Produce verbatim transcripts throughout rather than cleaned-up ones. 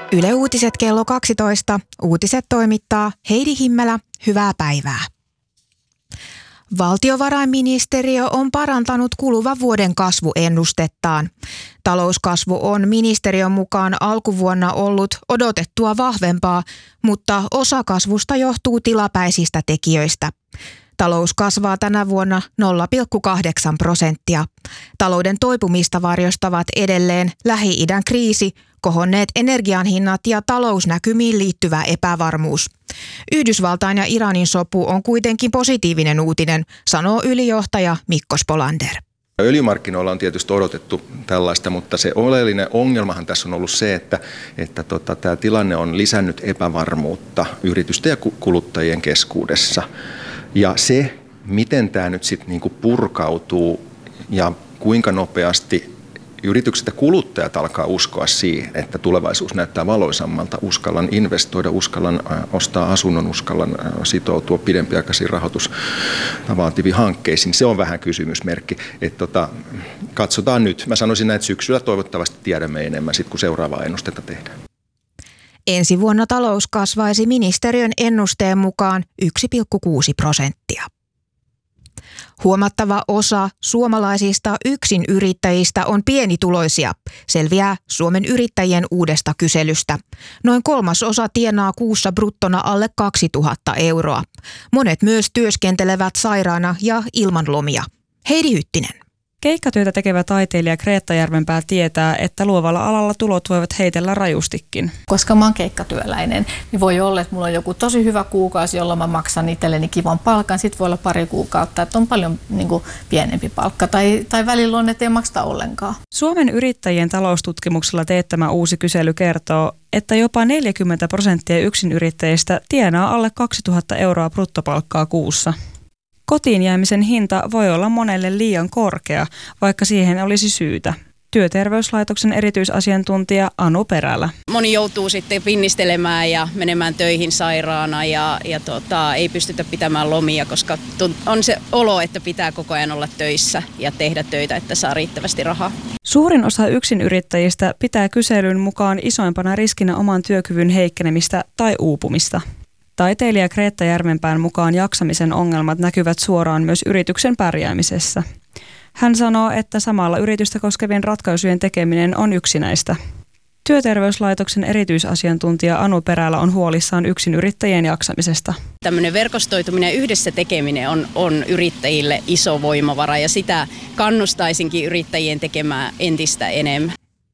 Yle Uutiset kello kaksitoista. Uutiset toimittaa Heidi Himmelä. Hyvää päivää. Valtiovarainministeriö on parantanut kuluvan vuoden kasvuennustettaan. Talouskasvu on ministeriön mukaan alkuvuonna ollut odotettua vahvempaa, mutta osa kasvusta johtuu tilapäisistä tekijöistä. Talous kasvaa tänä vuonna nolla pilkku kahdeksan prosenttia. Talouden toipumista varjostavat edelleen Lähi-idän kriisi, kohonneet energian hinnat ja talousnäkymiin liittyvä epävarmuus. Yhdysvaltain ja Iranin sopu on kuitenkin positiivinen uutinen, sanoo ylijohtaja Mikko Spolander. Öljymarkkinoilla on tietysti odotettu tällaista, mutta se oleellinen ongelmahan tässä on ollut se, että, että tota, tämä tilanne on lisännyt epävarmuutta yritysten ja kuluttajien keskuudessa. Ja se, miten tämä nyt sitten niinku purkautuu ja kuinka nopeasti yritykset ja kuluttajat alkaa uskoa siihen, että tulevaisuus näyttää valoisammalta, uskallan investoida, uskallan ostaa asunnon, uskallan sitoutua pidempiaikaisiin rahoitus vaativiin hankkeisiin. Se on vähän kysymysmerkki. Että tota, katsotaan nyt. Mä sanoisin näin, että syksyllä toivottavasti tiedämme enemmän, sit kun seuraavaa ennustetta tehdään. Ensi vuonna talous kasvaisi ministeriön ennusteen mukaan yksi pilkku kuusi prosenttia. Huomattava osa suomalaisista yksinyrittäjistä on pienituloisia, selviää Suomen yrittäjien uudesta kyselystä. Noin kolmasosa tienaa kuussa bruttona alle kaksituhatta euroa. Monet myös työskentelevät sairaana ja ilman lomia. Heidi Hyttinen. Keikkatyötä tekevä taiteilija Kreetta Järvenpää tietää, että luovalla alalla tulot voivat heitellä rajustikin. Koska mä oon keikkatyöläinen, niin voi olla, että mulla on joku tosi hyvä kuukausi, jolla mä maksan itselleni kivan palkan. Sitten voi olla pari kuukautta, että on paljon niin kuin, pienempi palkka tai, tai välillä on, että ei maksata ollenkaan. Suomen yrittäjien taloustutkimuksella teettämä uusi kysely kertoo, että jopa neljäkymmentä prosenttia yksinyrittäjistä tienaa alle kaksituhatta euroa bruttopalkkaa kuussa. Kotiin jäämisen hinta voi olla monelle liian korkea, vaikka siihen olisi syytä. Työterveyslaitoksen erityisasiantuntija Anu Perälä. Moni joutuu sitten pinnistelemään ja menemään töihin sairaana ja, ja tota, ei pystytä pitämään lomia, koska on se olo, että pitää koko ajan olla töissä ja tehdä töitä, että saa riittävästi rahaa. Suurin osa yksinyrittäjistä pitää kyselyn mukaan isoimpana riskinä oman työkyvyn heikkenemistä tai uupumista. Taiteilija Kreetta Järvenpään mukaan jaksamisen ongelmat näkyvät suoraan myös yrityksen pärjäämisessä. Hän sanoo, että samalla yritystä koskevien ratkaisujen tekeminen on yksinäistä. Työterveyslaitoksen erityisasiantuntija Anu Perälä on huolissaan yksinyrittäjien jaksamisesta. Tämmöinen verkostoituminen ja yhdessä tekeminen on, on yrittäjille iso voimavara ja sitä kannustaisinkin yrittäjien tekemään entistä enemmän.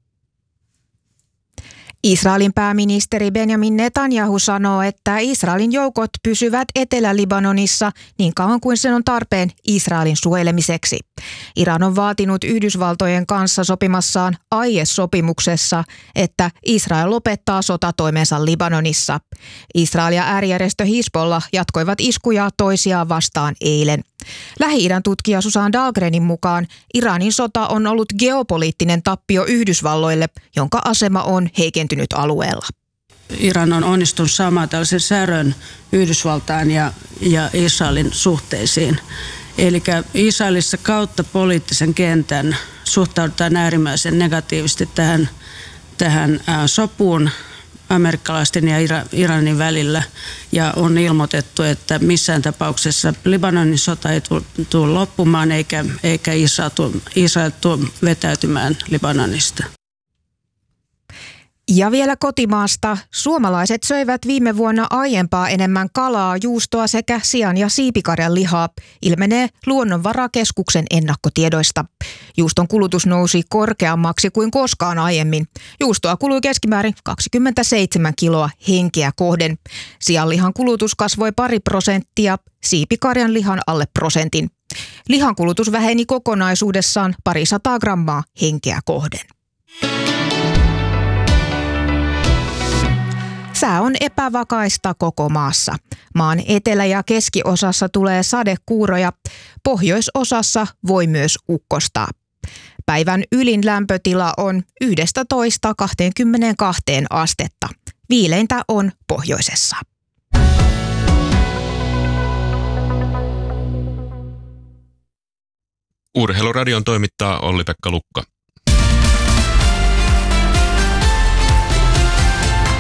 Israelin pääministeri Benjamin Netanyahu sanoo, että Israelin joukot pysyvät Etelä-Libanonissa niin kauan kuin sen on tarpeen Israelin suojelemiseksi. Iran on vaatinut Yhdysvaltojen kanssa sopimassaan aiesopimuksessa, että Israel lopettaa sotatoimensa Libanonissa. Israel ja äärijärjestö Hizbollah jatkoivat iskuja toisiaan vastaan eilen. Lähi-idän tutkija Susan Dahlgrenin mukaan Iranin sota on ollut geopoliittinen tappio Yhdysvalloille, jonka asema on heikentynyt alueella. Iran on onnistunut saamaan tällaisen särön Yhdysvaltain ja, ja Israelin suhteisiin. Eli Israelissa kautta poliittisen kentän suhtaudutaan äärimmäisen negatiivisesti tähän, tähän sopuun amerikkalaisten ja Iranin välillä ja on ilmoitettu, että missään tapauksessa Libanonin sota ei tule loppumaan eikä, eikä Israel tule, Israel tule vetäytymään Libanonista. Ja vielä kotimaasta. Suomalaiset söivät viime vuonna aiempaa enemmän kalaa, juustoa sekä sian- ja siipikarjan lihaa, ilmenee Luonnonvarakeskuksen ennakkotiedoista. Juuston kulutus nousi korkeammaksi kuin koskaan aiemmin. Juustoa kului keskimäärin kaksikymmentäseitsemän kiloa henkeä kohden. Sianlihan kulutus kasvoi pari prosenttia, siipikarjan lihan alle prosentin. Lihan kulutus väheni kokonaisuudessaan pari sataa grammaa henkeä kohden. Sää on epävakaista koko maassa. Maan etelä- ja keskiosassa tulee sadekuuroja. Pohjoisosassa voi myös ukkostaa. Päivän ylin lämpötila on yksitoista kaksikymmentäkaksi astetta. Viileintä on pohjoisessa. Urheiluradion toimittaa Olli-Pekka Lukka.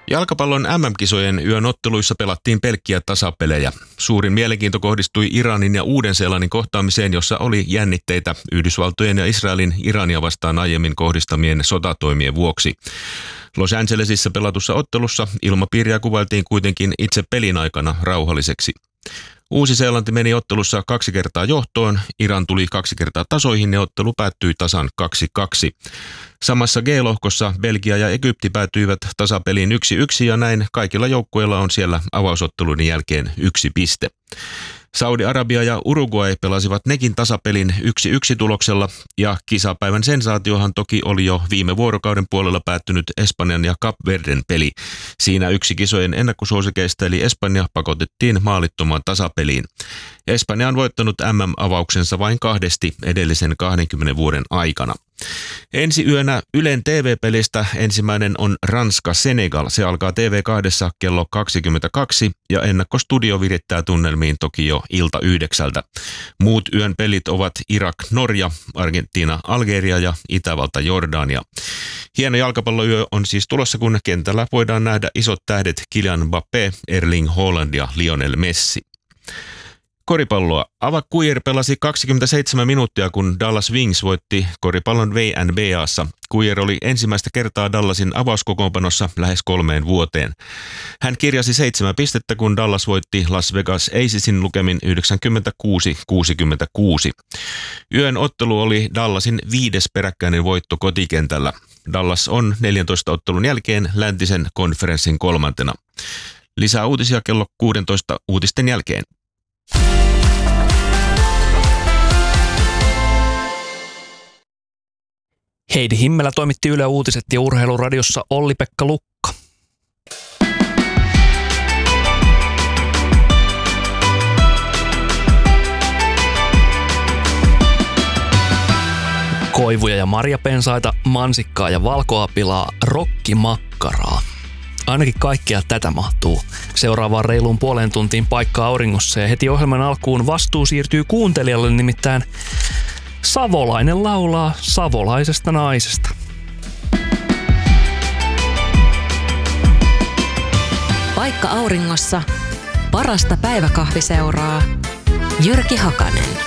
Jalkapallon M M-kisojen yön otteluissa pelattiin pelkkiä tasapelejä. Suurin mielenkiinto kohdistui Iranin ja Uuden-Seelannin kohtaamiseen, jossa oli jännitteitä Yhdysvaltojen ja Israelin Irania vastaan aiemmin kohdistamien sotatoimien vuoksi. Los Angelesissa pelatussa ottelussa ilmapiiriä kuvailtiin kuitenkin itse pelin aikana rauhalliseksi. Uusi-Seelanti meni ottelussa kaksi kertaa johtoon, Iran tuli kaksi kertaa tasoihin ja ottelu päättyi tasan kaksi kaksi. Samassa G-lohkossa Belgia ja Egypti päätyivät tasapeliin yksi yksi ja näin kaikilla joukkueilla on siellä avausottelun jälkeen yksi piste. Saudi-Arabia ja Uruguay pelasivat nekin tasapelin yksi yksi tuloksella ja kisapäivän sensaatiohan toki oli jo viime vuorokauden puolella päättynyt Espanjan ja Kapverden peli. Siinä yksi kisojen ennakkosuosikeista eli Espanja pakotettiin maalittomaan tasapeliin. Espanja on voittanut M M-avauksensa vain kahdesti edellisen kahdenkymmenen vuoden aikana. Ensi yönä Ylen T V-pelistä ensimmäinen on Ranska-Senegal. Se alkaa T V kahdessa kello kaksikymmentäkaksi ja ennakkostudio virittää tunnelmiin toki jo ilta yhdeksältä. Muut yön pelit ovat Irak-Norja, Argentiina-Algeria ja Itävalta-Jordania. Hieno jalkapalloyö on siis tulossa, kun kentällä voidaan nähdä isot tähdet Kylian Mbappé, Erling Haaland ja Lionel Messi. Koripalloa. Ava Kuijer pelasi kaksikymmentäseitsemän minuuttia, kun Dallas Wings voitti koripallon V N B A:ssa. Kuijer oli ensimmäistä kertaa Dallasin avauskokoonpanossa lähes kolmeen vuoteen. Hän kirjasi seitsemän pistettä, kun Dallas voitti Las Vegas Acesin lukemin yhdeksänkymmentäkuusi kuusikymmentäkuusi. Yön ottelu oli Dallasin viides peräkkäinen voitto kotikentällä. Dallas on neljäntoista ottelun jälkeen läntisen konferenssin kolmantena. Lisää uutisia kello kuusitoista uutisten jälkeen. Heidi Himmelä toimitti Yle Uutiset ja Urheiluradiossa Olli-Pekka Lukka. Koivuja ja marjapensaita, mansikkaa ja valkoapilaa, rokkimakkaraa. Ainakin kaikkea tätä mahtuu. Seuraavaan reiluun puoleen tuntiin paikka auringossa ja heti ohjelman alkuun vastuu siirtyy kuuntelijalle, nimittäin savolainen laulaa savolaisesta naisesta. Paikka auringossa. Parasta päiväkahviseuraa. Jyrki Hakanen.